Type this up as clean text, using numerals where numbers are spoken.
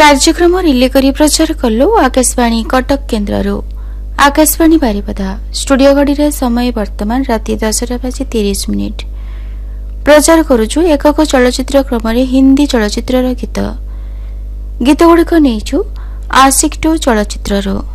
କାର୍ଯ୍ୟକ୍ରମ ରିଲେ କରି ପ୍ରଚାର କଲୁ ଆକାଶବାଣୀ କଟକ କେନ୍ଦ୍ରରୁ। ଆକାଶବାଣୀ ବାରିପଦା ଷ୍ଟୁଡିଓ ଘଡ଼ିରେ ସମୟ ବର୍ତ୍ତମାନ ରାତି 10:30। ପ୍ରଚାର କରୁଛୁ ଏକକ ଚଳଚ୍ଚିତ୍ର କ୍ରମରେ ହିନ୍ଦୀ ଚଳଚ୍ଚିତ୍ରର ଗୀତ। ଗୀତଗୁଡ଼ିକ ନେଇଛୁ ଆଶିକ 2 ଚଳଚ୍ଚିତ୍ରରୁ।